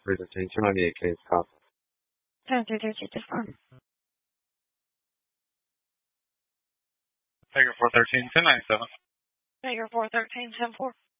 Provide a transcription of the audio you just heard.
313, 298, Kings Cop. 10-3-2-2-4. Tiger 413, 1097. Tiger 413, 10-4.